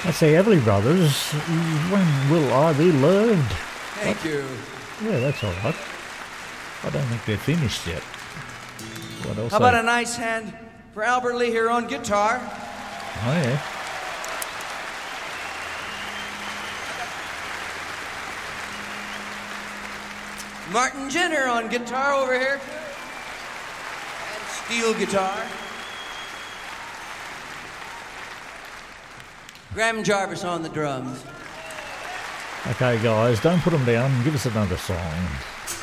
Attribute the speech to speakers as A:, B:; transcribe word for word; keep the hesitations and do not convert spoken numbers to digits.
A: That's the Everly Brothers. When Will I Be Loved?
B: Thank
A: what?
B: you.
A: Yeah, that's all right. I don't think they're finished yet. What else?
B: How about
A: they...
B: a nice hand for Albert Lee here on guitar?
A: Oh, yeah.
B: Martin Jenner on guitar over here, too. And steel guitar. Graham Jarvis on the drums.
A: Okay, guys, don't put them down. Give us another song.